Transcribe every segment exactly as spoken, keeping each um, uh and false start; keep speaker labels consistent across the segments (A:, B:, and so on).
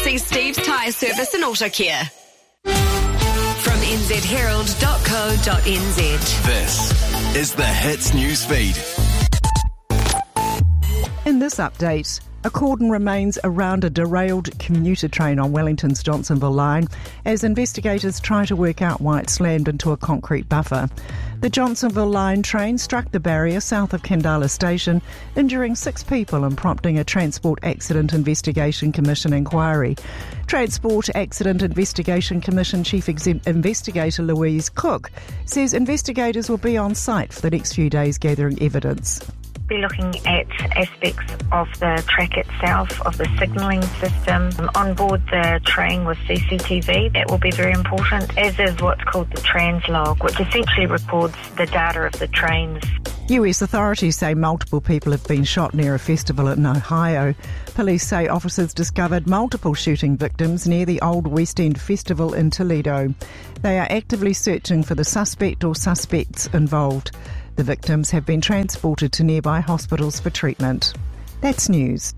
A: see Steve's Tyre Service and Auto Care. From n z herald dot co dot n z.
B: This is the Hits News Feed.
C: In this update, a cordon remains around a derailed commuter train on Wellington's Johnsonville line as investigators try to work out why it slammed into a concrete buffer. The Johnsonville line train struck the barrier south of Kandala Station, injuring six people and prompting a Transport Accident Investigation Commission inquiry. Transport Accident Investigation Commission Chief Ex- Investigator Louise Cook says investigators will be on site for the next few days gathering evidence.
D: Be looking at aspects of the track itself, of the signalling system. On board the train with C C T V, that will be very important, as is what's called the translog, which essentially records the data of the trains.
C: U S authorities say multiple people have been shot near a festival in Ohio. Police say officers discovered multiple shooting victims near the Old West End Festival in Toledo. They are actively searching for the suspect or suspects involved. The victims have been transported to nearby hospitals for treatment. That's news.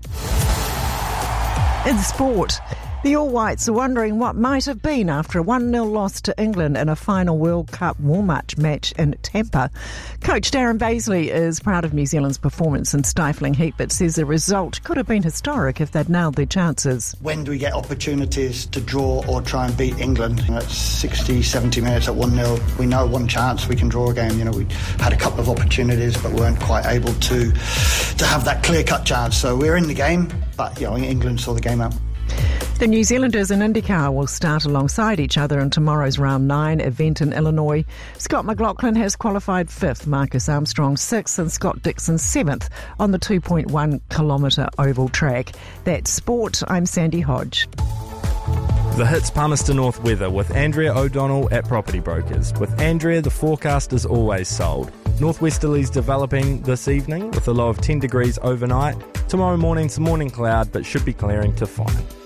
C: In sport, the All Whites are wondering what might have been after a one nil loss to England in a final World Cup warm-up match in Tampa. Coach Darren Bazley is proud of New Zealand's performance in stifling heat, but says the result could have been historic if they'd nailed their chances.
E: When do we get opportunities to draw or try and beat England? At sixty, seventy minutes at one nil, we know one chance we can draw a game. You know, we had a couple of opportunities but weren't quite able to to have that clear-cut chance. So we're in the game, but you know, England saw the game out.
C: The New Zealanders and IndyCar will start alongside each other in tomorrow's round nine event in Illinois. Scott McLaughlin has qualified fifth, Marcus Armstrong sixth and Scott Dixon seventh on the two point one kilometre oval track. That's sport. I'm Sandy Hodge.
F: The Hits Palmerston North weather with Andrea O'Donnell at Property Brokers. With Andrea, the forecast is always sold. Northwesterlies developing this evening with a low of ten degrees overnight. Tomorrow morning, some morning cloud, but should be clearing to fine.